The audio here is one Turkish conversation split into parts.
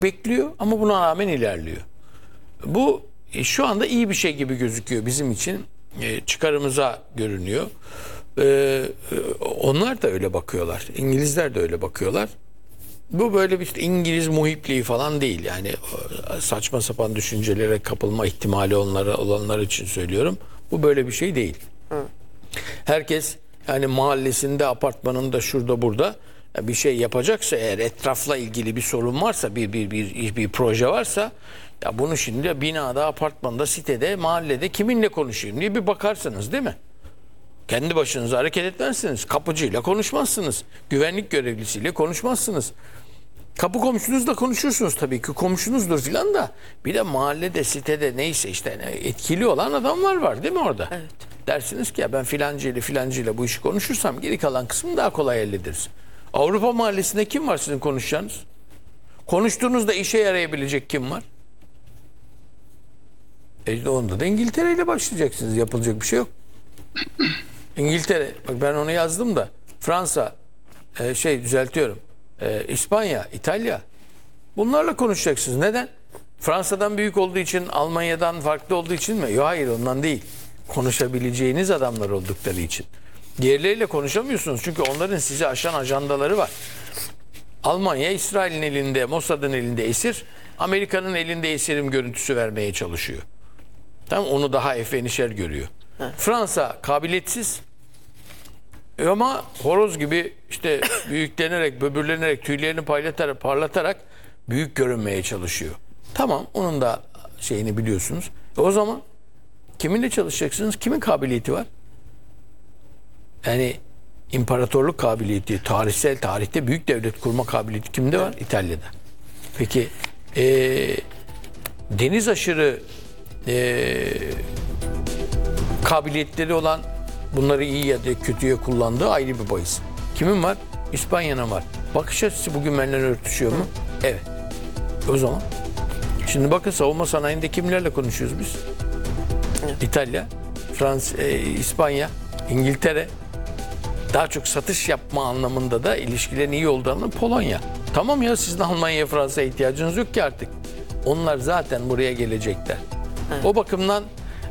bekliyor ama buna rağmen ilerliyor. Bu şu anda iyi bir şey gibi gözüküyor bizim için. Çıkarımıza görünüyor. Onlar da öyle bakıyorlar. İngilizler de öyle bakıyorlar. Bu böyle bir İngiliz muhipliği falan değil. Yani saçma sapan düşüncelere kapılma ihtimali olanlar için söylüyorum. Bu böyle bir şey değil. Herkes yani mahallesinde, apartmanında, şurada burada bir şey yapacaksa, eğer etrafla ilgili bir sorun varsa, bir proje varsa, ya bunu şimdi binada, apartmanda, sitede, mahallede kiminle konuşayım diye bir bakarsınız, değil mi? Kendi başınıza hareket etmezsiniz. Kapıcıyla konuşmazsınız. Güvenlik görevlisiyle konuşmazsınız. Kapı komşunuzla konuşursunuz tabii ki. Komşunuzdur filan da. Bir de mahallede, sitede neyse işte etkili olan adamlar var, değil mi orada? Evet. Dersiniz ki ya ben filancıyla bu işi konuşursam geri kalan kısmını daha kolay hallederiz. Avrupa mahallesinde kim var sizin konuşacağınız? Konuştuğunuzda işe yarayabilecek kim var? Onda da İngiltere ile başlayacaksınız. Yapılacak bir şey yok. İngiltere, bak ben onu yazdım da, Fransa, düzeltiyorum. İspanya, İtalya. Bunlarla konuşacaksınız. Neden? Fransa'dan büyük olduğu için, Almanya'dan farklı olduğu için mi? Yok, hayır, ondan değil. Konuşabileceğiniz adamlar oldukları için. Diğerleriyle konuşamıyorsunuz çünkü onların sizi aşan ajandaları var. Almanya, İsrail'in elinde, Mossad'ın elinde esir, Amerika'nın elinde esirim görüntüsü vermeye çalışıyor. Tamam, onu daha efenişer görüyor. Fransa kabiliyetsiz ama horoz gibi işte büyüklenerek, böbürlenerek, tüylerini parlatarak büyük görünmeye çalışıyor. Tamam, onun da şeyini biliyorsunuz. O zaman kiminle çalışacaksınız? Kimin kabiliyeti var? Yani imparatorluk kabiliyeti, tarihte büyük devlet kurma kabiliyeti kimde var? İtalya'da. Peki deniz aşırı kabiliyetleri olan, bunları iyi ya da kötüye kullandığı ayrı bir bahis. Kimin var? İspanya'nın var. Bakış açısı bugün benimle örtüşüyor mu? Evet. O zaman şimdi bakın, savunma sanayinde kimlerle konuşuyoruz biz? İtalya, Fransa, İspanya, İngiltere. Daha çok satış yapma anlamında da ilişkilerin iyi olduğu anlamda Polonya. Tamam ya, sizin Almanya'ya, Fransa'ya ihtiyacınız yok ki artık. Onlar zaten buraya gelecekler. Evet. O bakımdan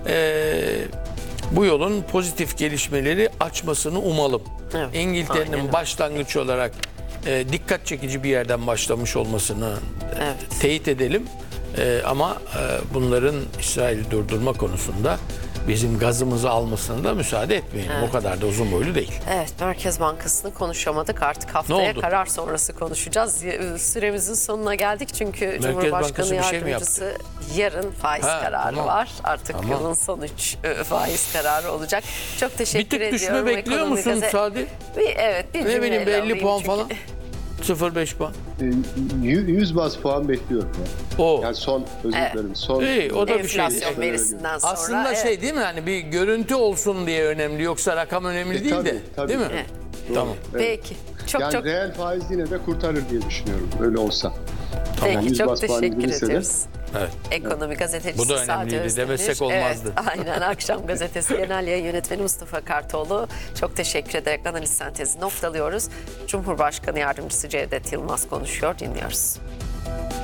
bu yolun pozitif gelişmeleri açmasını umalım. Evet. İngiltere'nin başlangıç olarak dikkat çekici bir yerden başlamış olmasını teyit edelim. Ama bunların İsrail'i durdurma konusunda bizim gazımızı almasına da müsaade etmeyelim. Evet. O kadar da uzun boylu değil. Evet, Merkez Bankası'nı konuşamadık. Artık haftaya karar sonrası konuşacağız. Süremizin sonuna geldik çünkü Merkez Cumhurbaşkanı Yardımcısı yarın faiz kararı var. Artık yılın son 3 faiz kararı olacak. Çok teşekkür ediyorum. Bir tık düşme bekliyor musun Sadi? Evet, bir ne bileyim, 50 puan çünkü falan. 0,5 puan. 100 baz puan bekliyorum ya. O. Yani son, özür dilerim. Son O da bir şey. enflasyon verisinden sonra. Aslında değil mi? Hani bir görüntü olsun diye önemli. Yoksa rakam önemli değil de. tabii. Değil mi? Evet. Tamam. Peki. Çok reel faiz yine de kurtarır diye düşünüyorum. Öyle olsa. Peki, çok baz puan teşekkür indirirse de. ediyoruz. Evet. Ekonomi gazetecisi Bu da Sadi önemliydi. Özdemir. Demesek olmazdı. Evet, aynen. Akşam Gazetesi Genel Yayın Yönetmeni Mustafa Kartoğlu. Çok teşekkür ederek analiz sentezi noktalıyoruz. Cumhurbaşkanı Yardımcısı Cevdet Yılmaz konuşuyor. Dinliyoruz.